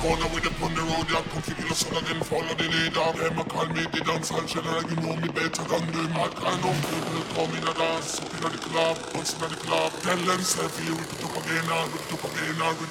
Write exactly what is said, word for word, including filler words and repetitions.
corner with them on the road, yeah. Come figure us out again, follow the leader. Them a call me the dancehall general, you know me better than them. All kind of people come in a dance, up in the club, once in the club. Tell them self, you rip it up again, I'll rip it up again, I'll rip